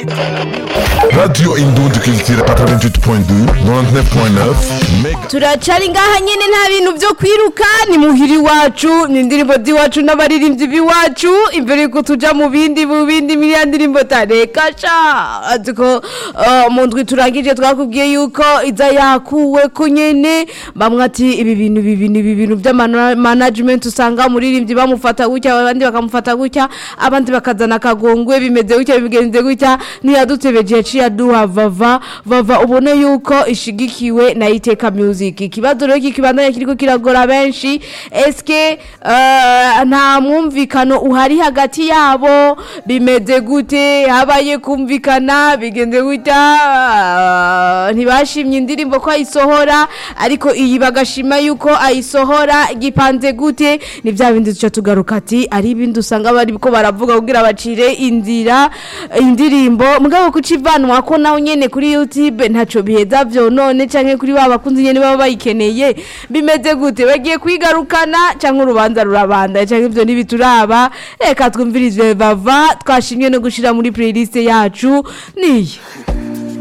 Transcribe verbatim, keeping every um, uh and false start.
Radio Indonde Culture quatre-vingt-huit point deux, quatre-vingt-neuf point neuf. Turacari ngaha nyene nta bintu vyo kwiruka ni muhiri wacu ni indirimbo diwacu n'abaririmbyi biwacu imbere yuko tuja mu bindi mu bindi miliya ndirimbo tarekasha atiko uh, mu ndwi turangije twakubwiye yuko iza yakuwe ko nyene bamwe ati ibi bintu ibi bintu ibi bintu bya management usanga umuririmbyi bamufata gutya abandi bakamufata gutya abandi bakazana kagongwe bimeze gutya bigenze gutya niyadutebeje ciya duha vava vava ubone yuko ishigikiwe na Iteka Music ikibazo rero kikibandanya kiriko kiragora benshi eske uh, nta mwumvikano uhari hagati yabo bimeze gute habaye kumvikana bigenze gutya uh, ntibashimye indirimbo ko ayisohora ariko iyi bagashima yuko ayisohora gipanze gute ni bya bindi duca tugaruka ati ari ibindi usanga bari ko baravuga kugira bacire inzira indirimbo mugabo kucivanwa ko nawo nyene kuri YouTube ntaco biheza vyo none canke kuri baba bakunzi nyene baba bayikeneye bimeze gute bagiye kwigarukana canke urubanza rurabanda canke ivyo nibituraba reka twumvirizwe bava twashimye no gushira muri playlist yacu niyo